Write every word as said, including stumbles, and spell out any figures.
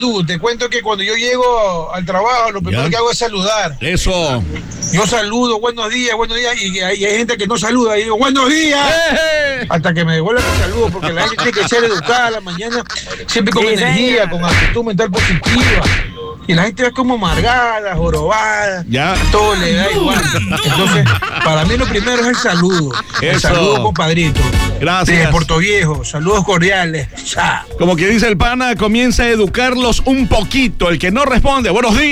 Tú, te cuento que cuando yo llego al trabajo, lo primero ¿Ya? que hago es saludar. Eso. Yo saludo, buenos días, buenos días, y hay, hay gente que no saluda, y digo, buenos días, ¡Eh! hasta que me devuelvan el saludo, porque la gente tiene que ser educada a la mañana, siempre con Sí, energía, señor. con actitud mental positiva. Y la gente va como amargada, jorobada, Ya. todo le da igual. Entonces, para mí lo primero es el saludo. El Eso. saludo, compadrito. Gracias. De Puerto Viejo, saludos cordiales. Chao. Como que dice el pana, comienza a educarlos un poquito. El que no responde, buenos días.